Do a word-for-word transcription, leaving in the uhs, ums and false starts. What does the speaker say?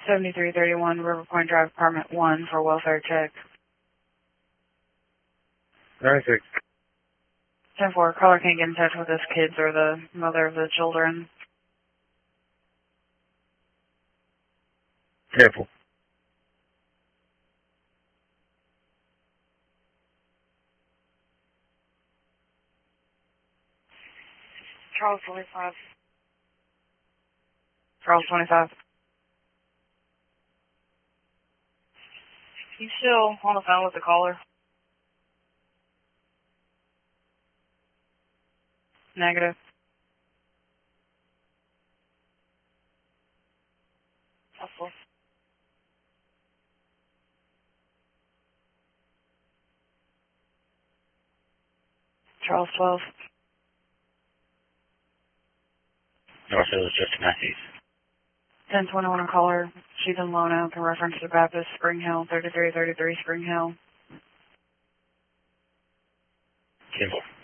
seventy-three thirty-one River Point Drive, Apartment one for welfare check. ninety-six. ten four, caller can't get in touch with his kids or the mother of the children. Careful. Charles twenty-five. Charles twenty-five. You still on the phone with the caller? Negative. Possible. Charles twelve. North Village, Justin Matthews. ten twenty-one, a caller. She's in Lono in reference to Baptist Spring Hill, thirty-three thirty-three Spring Hill. ten four.